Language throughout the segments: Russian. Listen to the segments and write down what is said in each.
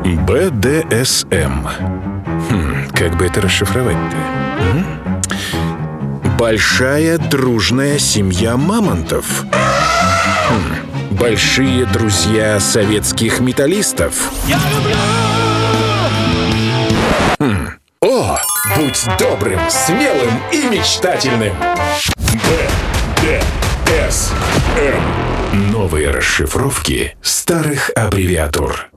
БДСМ. Как бы это расшифровать-то? Большая дружная семья мамонтов. Большие друзья советских металлистов. Я люблю! О, будь добрым, смелым и мечтательным. БДСМ. Новые расшифровки старых аббревиатур.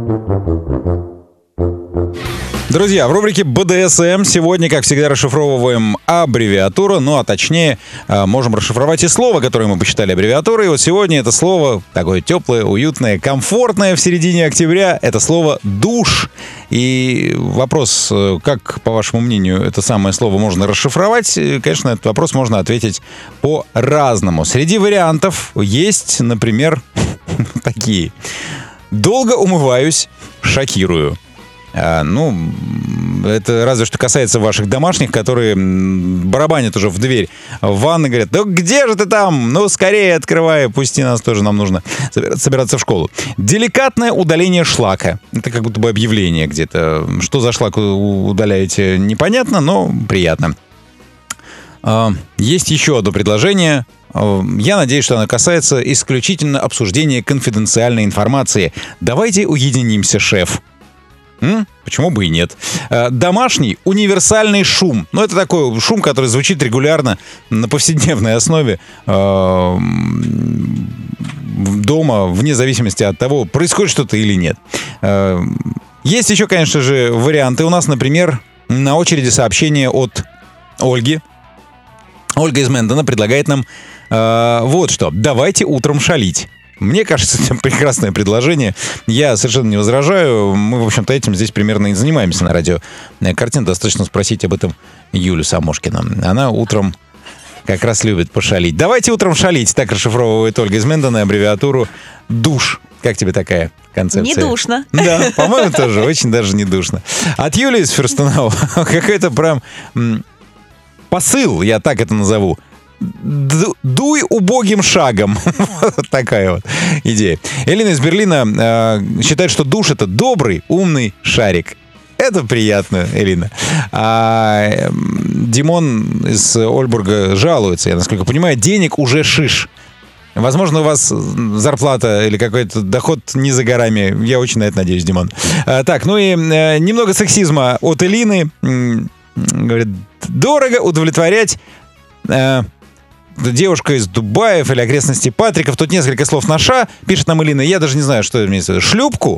Друзья, в рубрике БДСМ сегодня, как всегда, расшифровываем аббревиатуру, ну а точнее, можем расшифровать и слово, которое мы посчитали аббревиатурой. И вот сегодня это слово такое теплое, уютное, комфортное в середине октября. Это слово «душ». И вопрос, как, по вашему мнению, это самое слово можно расшифровать? Конечно, на этот вопрос можно ответить по-разному. Среди вариантов есть, например, такие. «Долго умываюсь, шокирую». Ну, это разве что касается ваших домашних, которые барабанят уже в дверь в ванной, говорят: «Да где же ты там? Ну, скорее открывай, пусти нас тоже, нам нужно собираться в школу». Деликатное удаление шлака. Это как будто бы объявление где-то. Что за шлак удаляете, непонятно, но приятно. Есть еще одно предложение. Я надеюсь, что оно касается исключительно обсуждения конфиденциальной информации. Давайте уединимся, шеф. Почему бы и нет? Домашний универсальный шум. Ну, это такой шум, который звучит регулярно на повседневной основе дома, вне зависимости от того, происходит что-то или нет. Есть еще, конечно же, варианты. У нас, например, на очереди сообщение от Ольги. Ольга из Мэндона предлагает нам вот что. Давайте утром шалить. Мне кажется, это прекрасное предложение. Я совершенно не возражаю. Мы, в общем-то, этим здесь примерно и занимаемся на радио «Картина». Достаточно спросить об этом Юлю Самошкину. Она утром как раз любит пошалить. Давайте утром шалить. Так расшифровывает Ольга из Мэндона аббревиатуру «душ». Как тебе такая концепция? Не душно. Да, по-моему, тоже очень даже не душно. От Юли из Ферстунова какой-то прям посыл, я так это назову. Дуй убогим шагом. Вот такая вот идея. Элина из Берлина считает, что душ — это добрый, умный шарик. Это приятно, Элина. А Димон из Ольбурга жалуется, я насколько понимаю, денег уже шиш. Возможно, у вас зарплата или какой-то доход не за горами. Я очень на это надеюсь, Димон. Так, ну и немного сексизма от Элины. Говорит, дорого удовлетворять... Девушка из Дубаев или окрестностей Патриков. Тут несколько слов на «ша», пишет нам Элина. Я даже не знаю, что это имеется в виду. Шлюпку?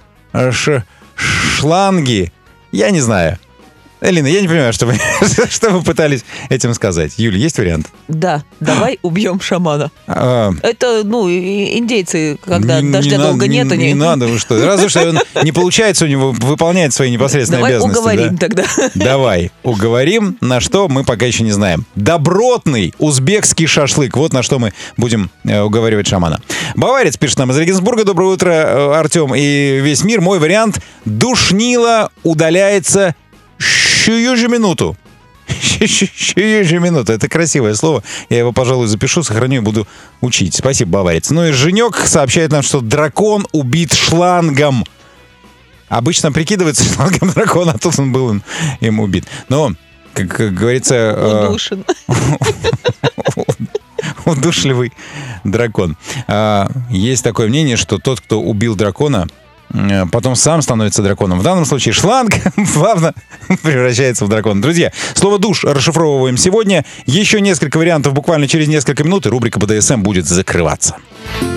Шланги? Я не знаю. Элина, я не понимаю, что вы пытались этим сказать. Юль, есть вариант? Да, давай убьем шамана. Это, индейцы, когда дождя долго нет, они... Не надо, вы что. Разве что он не получается у него выполнять свои непосредственные обязанности. Давай уговорим тогда. Давай уговорим, на что мы пока еще не знаем. Добротный узбекский шашлык. Вот на что мы будем уговаривать шамана. Баварец пишет нам из Регенсбурга. Доброе утро, Артем и весь мир. Мой вариант: душнило удаляется сию же минуту. Сию же минуту. Это красивое слово. Я его, пожалуй, запишу, сохраню и буду учить. Спасибо, Баварец. Ну и Женек сообщает нам, что дракон убит шлангом. Обычно прикидывается шлангом дракона, а тут он был им убит. Но, как говорится... Удушен. Удушливый дракон. Есть такое мнение, что тот, кто убил дракона, потом сам становится драконом. В данном случае шланг плавно превращается в дракона. Друзья, слово «душ» расшифровываем сегодня. Еще несколько вариантов буквально через несколько минут, и рубрика БДСМ будет закрываться.